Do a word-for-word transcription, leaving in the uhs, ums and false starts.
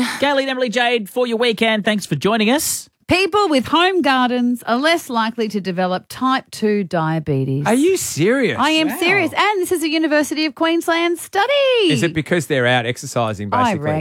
Gaylene, Emily, Jade, for your weekend. Thanks for joining us. People with home gardens are less likely to develop type two diabetes. Are you serious? I am Wow. serious. And this is a University of Queensland study. Is it because they're out exercising, I basically? reckon.